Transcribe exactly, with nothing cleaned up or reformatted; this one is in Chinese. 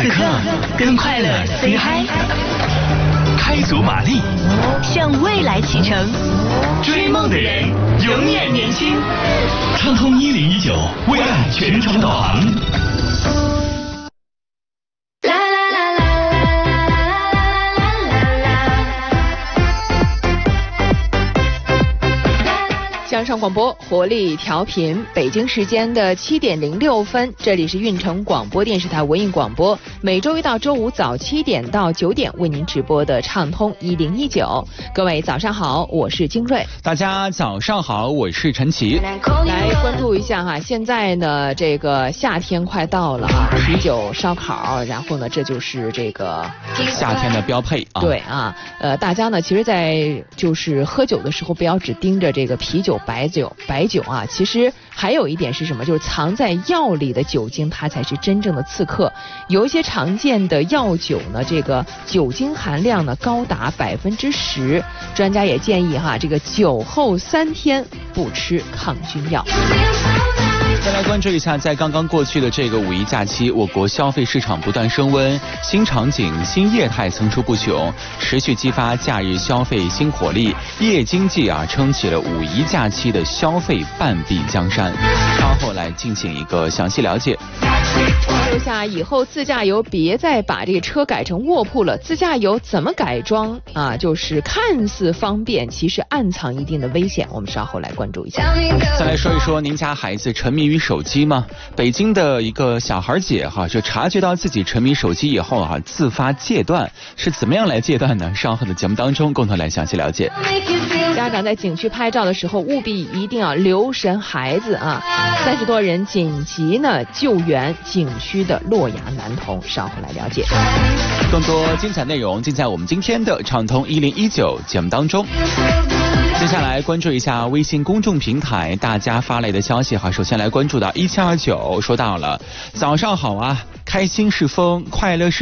此刻跟快乐 say hi， 开足马力， 向未来启程， 追梦的人永远年轻。畅通一零一九，为爱全程导航。 向上广播，活力调频，北京时间的七点零六分，这里是运城广播电视台文艺广播，每周一到周五早七点到九点为您直播的畅通一零一九。各位早上好，我是金瑞。 大家早上好，我是陈奇。 来关注一下哈，现在呢这个夏天快到了啊，啤酒、烧烤，然后呢这就是这个夏天的标配啊。 对啊，呃，大家呢其实，在就是喝酒的时候，不要只盯着这个啤酒。白酒白酒啊，其实还有一点是什么，就是藏在药里的酒精，它才是真正的刺客。有一些常见的药酒呢，这个酒精含量呢高达百分之十。专家也建议哈，这个酒后三天不吃抗菌药。 再来关注一下，在刚刚过去的这个五一假期，我国消费市场不断升温，新场景、新业态层出不穷，持续激发假日消费新活力，夜经济啊撑起了五一假期的消费半壁江山。稍后来进行一个详细了解。 留下以后自驾游别再把这个车改成卧铺了，自驾游怎么改装啊？就是看似方便，其实暗藏一定的危险。我们稍后来关注一下。 再来说一说，您家孩子沉迷于手机吗？北京的一个小孩姐哈，就察觉到自己沉迷手机以后哈，自发戒断，是怎么样来戒断呢？稍后的节目当中共同来详细了解。 家长在景区拍照的时候，务必一定要留神孩子啊！三十多人紧急呢救援景区的洛阳男童，稍后来了解。 更多精彩内容尽在我们今天的畅通一零一九节目当中。接下来关注一下微信公众平台大家发来的消息哈。首先来关注到一七二九，说到了早上好啊，开心是风，快乐是